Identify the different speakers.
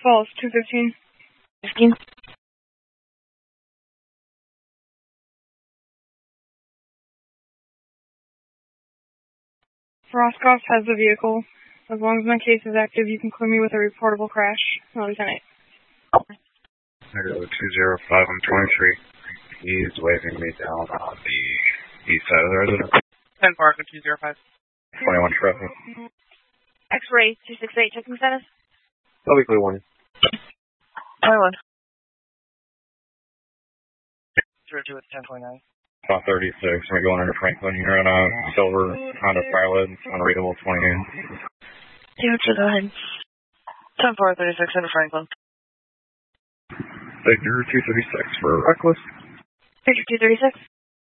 Speaker 1: Falls, 215.
Speaker 2: 15.
Speaker 1: Roscoff has the vehicle. As long as my case is active, you can clear me with a reportable crash. Lieutenant.
Speaker 3: Negative 205 on 23. He's waving me down on the east side of the residence.
Speaker 4: 10 Park 205.
Speaker 3: 21 traffic.
Speaker 2: X-ray 268, checking status.
Speaker 3: Publicly warning.
Speaker 4: 21. 02 with 1029.
Speaker 3: 36. We're going into Franklin. You're in a silver Honda Pilot, unreadable 28.
Speaker 2: 229.
Speaker 4: 10 Park 36 into Franklin.
Speaker 3: Victor 236 for reckless.
Speaker 2: Victor 236.